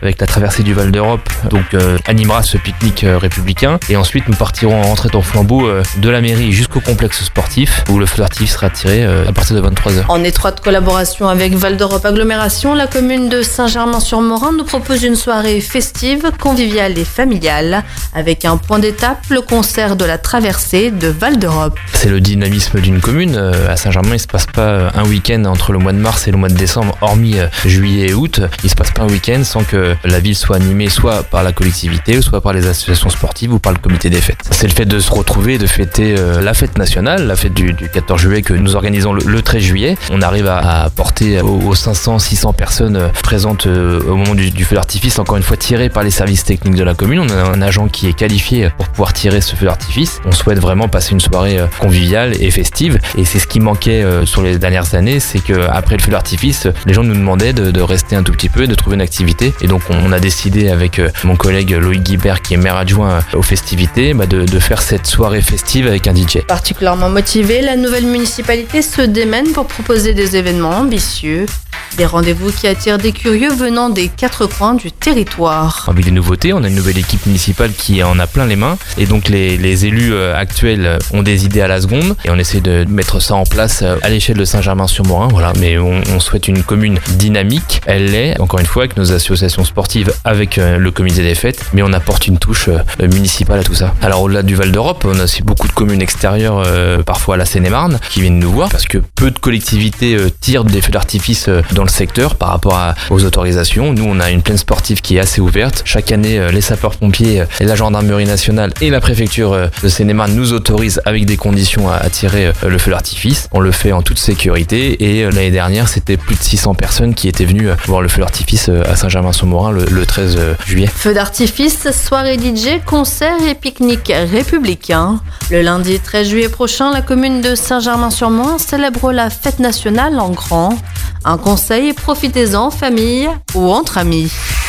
avec la traversée du Val d'Europe, donc animera ce pique-nique républicain. Et ensuite, nous partirons en rentrée en flambeau de la mairie jusqu'au complexe sportif où le feu d'artifice sera tiré à partir de 23h. En étroite collaboration avec Val d'Europe Agglomération, la commune de Saint-Germain-sur-Morin nous propose une soirée festive, conviviale et familiale avec un point d'étape, le concert de la traversée de Val d'Europe. C'est le dynamisme d'une commune. À Saint-Germain, il ne se passe pas un week-end entre le mois de mars et le mois de décembre, hormis juillet et août. Il ne se passe pas un week-end sans que la ville soit animée soit par la collectivité, soit par les associations sportives ou par le comité des fêtes. C'est le fait de se retrouver, de fêter la fête nationale, la fête du 14 juillet que nous organisons le 13 juillet. On arrive à porter aux 500-600 personnes présentes au moment du feu d'artifice, encore une fois tiré par les services techniques de la commune. On a un agent qui est qualifié pour pouvoir tirer ce feu d'artifice. On souhaite vraiment passer une soirée conviviale et festive, et c'est ce qui manquait sur les dernières années, c'est qu'après le feu d'artifice, les gens nous demandaient de rester un tout petit peu, de trouver une activité, et donc on a décidé avec mon collègue Loïc Guibert qui est maire adjoint aux festivités de faire cette soirée festive avec un DJ. Particulièrement motivée, la nouvelle municipalité se démène pour proposer des événements ambitieux. Des rendez-vous qui attirent des curieux venant des quatre coins du territoire. Avec des nouveautés, on a une nouvelle équipe municipale qui en a plein les mains, et donc les élus actuels ont des idées à la seconde, et on essaie de mettre ça en place à l'échelle de Saint-Germain-sur-Morin. Voilà. Mais on souhaite une commune dynamique. Elle l'est, encore une fois, avec nos associations sportives, avec le comité des fêtes, mais on apporte une touche municipale à tout ça. Alors au-delà du Val d'Europe, on a aussi beaucoup de communes extérieures, parfois à la Seine-et-Marne, qui viennent nous voir, parce que peu de collectivités tirent des feux d'artifice dans le secteur par rapport aux autorisations. Nous, on a une plaine sportive qui est assez ouverte. Chaque année, les sapeurs-pompiers, la gendarmerie nationale et la préfecture de Seine-et-Marne nous autorisent avec des conditions à tirer le feu d'artifice. On le fait en toute sécurité, et l'année dernière, c'était plus de 600 personnes qui étaient venues voir le feu d'artifice à Saint-Germain-sur-Morin le 13 juillet. Feu d'artifice, soirée DJ, concert et pique-nique républicain. Le lundi 13 juillet prochain, la commune de Saint-Germain-sur-Morin célèbre la fête nationale en grand. Un conseil, profitez-en, famille ou entre amis.